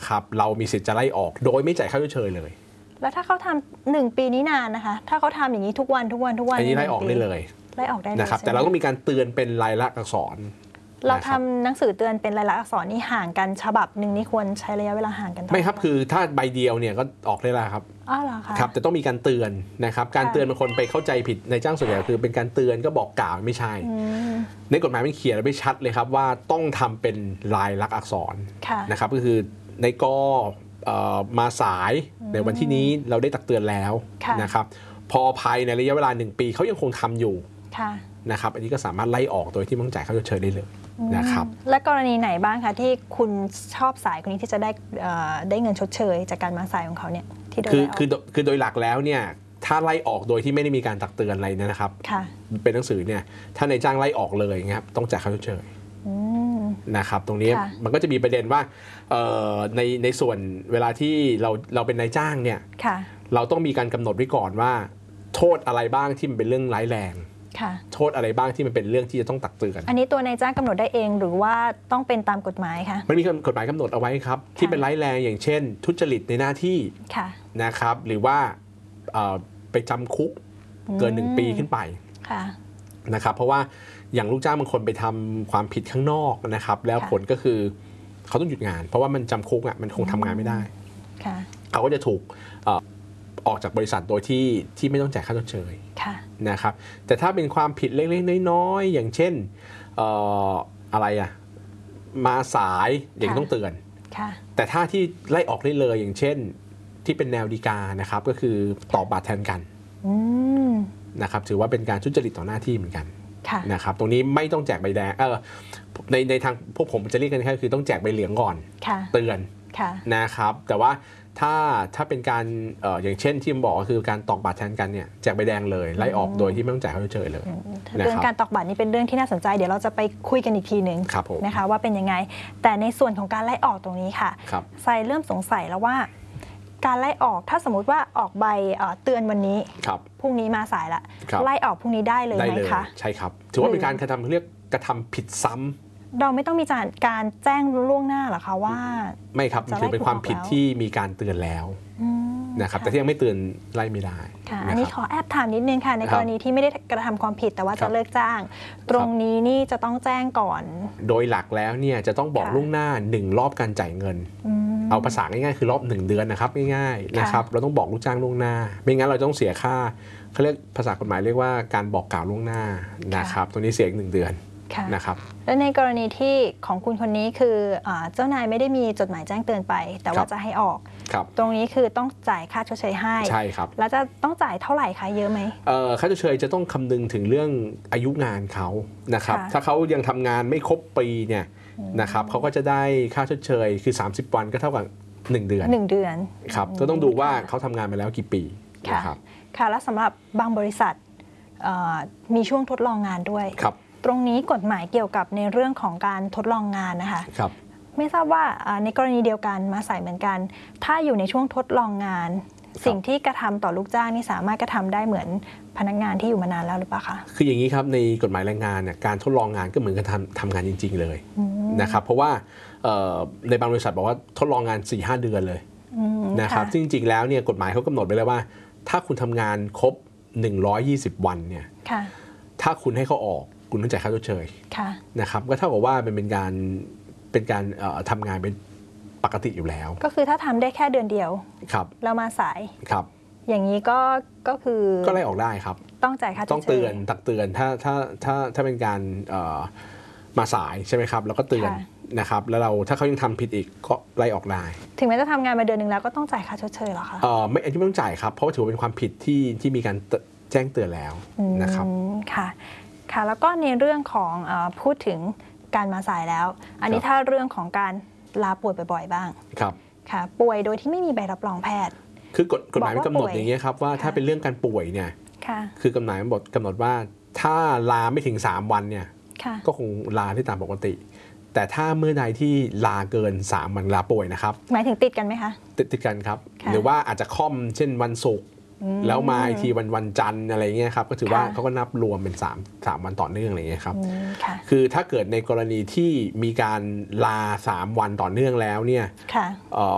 นะครับเรามีสิทธิ์จะไล่ออกโดยไม่จ่ายค่าชดเชยเลยแล้วถ้าเขาทำ1 ปีนี้นานนะคะถ้าเขาทำอย่างนี้ทุกวันอันนี้ไล่ออกได้เลยนะครับแต่เราต้องมีการเตือนเป็นลายลักษณ์อักษรเราทำหนังสือเตือนเป็นลายลักษณ์อักษรนี่ห่างกันฉบับหนึ่งนี่ควรใช้ระยะเวลาห่างกันไม่ครับคือถ้าใบเดียวเนี่ยก็ออกได้แล้วครับอ๋อเหรอคะครับแต่ต้องมีการเตือนนะครับการเตือนบางคนไปเข้าใจผิดในจ้างส่วนใหญ่คือเป็นการเตือนก็บอกกล่าวไม่ใช่ในกฎหมายมันเขียนไว้ชัดเลยครับว่าต้องทำเป็นลายลักษณ์อักษรนะครับก็คือในกมาสายในวันที่นี้เราได้ตักเตือนแล้วนะครับพอภายในระยะเวลา1 ปีเขายังคงทำอยู่นะครับอันนี้ก็สามารถไล่ออกโดยที่ไม่ต้องจ่ายค่าชดเชยได้เลยนะครับและกรณีไหนบ้างคะที่คุณชอบสายคนนี้ที่จะได้เงินชดเชยจากการมาสายของเขาเนี่ยที่โดยคือโดยหลักแล้วเนี่ยถ้าไล่ออกโดยที่ไม่ได้มีการตักเตือนอะไรนะครับเป็นหนังสือเนี่ยถ้าในจ้างไล่ออกเลยครับต้องจ่ายค่าชดเชยนะครับตรงนี้มันก็จะมีประเด็นว่าในส่วนเวลาที่เราเป็นนายจ้างเนี่ยเราต้องมีการกำหนดไว้ก่อนว่าโทษอะไรบ้างที่มันเป็นเรื่องร้ายแรงโทษอะไรบ้างที่มันเป็นเรื่องที่จะต้องตักเตือนอันนี้ตัวนายจ้างกำหนดได้เองหรือว่าต้องเป็นตามกฎหมายคะมันมีกฎหมายกำหนดเอาไว้ครับที่เป็นร้ายแรงอย่างเช่นทุจริตในหน้าที่นะครับหรือว่าไปจำคุกเกิน1 ปีขึ้นไปนะครับเพราะว่าอย่างลูกจ้างบางคนไปทำความผิดข้างนอกนะครับแล้วผลก็คือเขาต้องหยุดงานเพราะว่ามันจำคุกมันคงทำงานไม่ได้เขาก็จะถูกออกจากบริษัทโดยที่ไม่ต้องจ่ายค่าชดเชยนะครับแต่ถ้าเป็นความผิดเล็กๆน้อยๆอย่างเช่นอะไรมาสายอย่างต้องเตือนแต่ถ้าที่ไล่ออกได้เลยอย่างเช่นที่เป็นแนวฎีกานะครับก็คือตอบบัตรแทนกันนะครับถือว่าเป็นการทุจริตต่อหน้าที่เหมือนกันนะครับตรงนี้ไม่ต้องแจกใบแดงในทางพวกผมจะเรียกกันแค่คือต้องแจกใบเหลืองก่อนเตือนนะครับแต่ว่าถ้าเป็นการอย่างเช่นที่ผมบอกก็คือการตอกบัตรแทนกันเนี่ยแจกใบแดงเลยไล่ออกโดยที่ไม่ต้องจ่ายค่าชดเชยเลยเรื่องการตอกบัตรนี่เป็นเรื่องที่น่าสนใจเดี๋ยวเราจะไปคุยกันอีกทีหนึ่งนะคะว่าเป็นยังไงแต่ในส่วนของการไล่ออกตรงนี้ค่ะใส่เริ่มสงสัยแล้วว่าการไล่ออกถ้าสมมุติว่าออกใบเตือนวันนี้พรุ่งนี้มาสายละไล่ออกพรุ่งนี้ได้เลยไหมคะใช่ครับถือว่าเป็นการเรียกกระทำผิดซ้ำเราไม่ต้องมีการแจ้งล่วงหน้าหรอคะว่าไม่ครับถือเป็นความผิดที่มีการเตือนแล้วนะครับแต่ที่ยังไม่เตือนไล่ไม่ได้อันนี้ขอแอบถามนิดนึงค่ะในกรณีที่ไม่ได้กระทำความผิดแต่ว่าจะเลิกจ้างตรงนี้นี่จะต้องแจ้งก่อนโดยหลักแล้วเนี่ยจะต้องบอกล่วงหน้า1 รอบการจ่ายเงินเอาภาษาง่ายๆคือรอบ1 เดือนนะครับง่ายๆนะครับเราต้องบอกลูกจ้างล่วงหน้าไม่งั้นเราต้องเสียค่าเขาเรียกภาษากฎหมายเรียกว่าการบอกกล่าวล่วงหน้านะครับตัวนี้เสียอีก1 เดือนนะครับและในกรณีที่ของคุณคนนี้คือเจ้านายไม่ได้มีจดหมายแจ้งเตือนไปแต่ว่าจะให้ออกตรงนี้คือต้องจ่ายค่าชดเชยให้ใช่ครับแล้วจะต้องจ่ายเท่าไหร่คะเยอะไหมค่าชดเชยจะต้องคำนึงถึงเรื่องอายุงานเขานะครับถ้าเขายังทำงานไม่ครบปีเนี่ยนะครับเขาก็จะได้ค่าชดเชยคือ30 วันก็เท่ากับ1 เดือน 1 เดือนครับก็ต้องดูว่าเขาทำงานมาแล้วกี่ปีนะครับค่ะและสำหรับบางบริษัทมีช่วงทดลองงานด้วยตรงนี้กฎหมายเกี่ยวกับในเรื่องของการทดลองงานนะคะไม่ทราบว่าในกรณีเดียวกันมาใส่เหมือนกันถ้าอยู่ในช่วงทดลองงานสิ่งที่กระทำต่อลูกจ้างนี่สามารถกระทำได้เหมือนพนักงานที่อยู่มานานแล้วหรือเปล่าคะคืออย่างนี้ครับในกฎหมายแรงงานเนี่ยการทดลองงานก็เหมือนกับทำงานจริงๆเลยนะครับเพราะว่าในบางบริษัทบอกว่าทดลองงาน 4-5 เดือนเลยนะครับซึ่งจริงๆแล้วเนี่ยกฎหมายเขากำหนดไว้แล้วว่าถ้าคุณทำงานครบ120 วันเนี่ยถ้าคุณให้เขาออกคุณต้องจ่ายค่าชดเชยนะครับก็เท่ากับว่าเป็นการทำงานเป็นปกติอยู่แล้วก็คือถ้าทำได้แค่เดือนเดียวแล้วมาสายอย่างนี้ก็คือก็ไล่ออกได้ครับต้องจ่ายค่าชดเชยต้องเตือนตักเตือนถ้าเป็นการมาสายใช่ไหมครับแล้วก็เตือนนะครับแล้วถ้าเขายังทำผิดอีกก็ไล่ออกได้ถึงแม้จะทำงานมาเดือนนึงแล้วก็ต้องจ่ายค่าชดเชยหรอคะไม่อันนี้ไม่ต้องจ่ายครับเพราะว่าถือว่าเป็นความผิดที่มีการแจ้งเตือนแล้วนะครับค่ะแล้วก็ในเรื่องของพูดถึงการมาสายแล้วอันนี้ถ้าเรื่องของการลาป่วยบ่อยๆบ้างค่ะป่วยโดยที่ไม่มีใบรับรองแพทย์คือกฎหมายมันกำหนดอย่างนี้ครับว่าถ้าเป็นเรื่องการป่วยเนี่ยคือกฎหมายมันกำหนดว่าถ้าลาไม่ถึง3 วันเนี่ยก็คงลาที่ตามปกติแต่ถ้าเมื่อใดที่ลาเกิน3 วันลาป่วยนะครับหมายถึงติดกันไหมคะติดกันครับหรือว่าอาจจะค่อมเช่นวันศุกร์แล้วมาอีกทีวันจันทร์อะไรเงี้ยครับก็ถือว่าเขาก็นับรวมเป็น3 วันต่อเนื่องอะไรเงี้ยครับคือถ้าเกิดในกรณีที่มีการลา3 วันต่อเนื่องแล้วเนี่ย